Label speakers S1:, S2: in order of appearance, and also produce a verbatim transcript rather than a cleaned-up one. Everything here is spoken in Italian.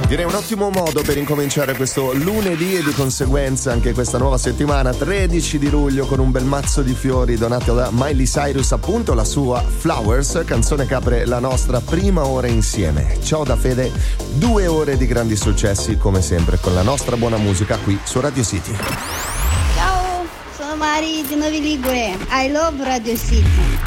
S1: Direi un ottimo modo per incominciare questo lunedì e di conseguenza anche questa nuova settimana, tredici di luglio, con un bel mazzo di fiori donato da Miley Cyrus, appunto la sua Flowers, canzone che apre la nostra prima ora insieme. Ciao da Fede, due ore di grandi successi come sempre con la nostra buona musica qui su Radio City.
S2: Ciao, sono Mari di Novi Ligure, I love Radio City.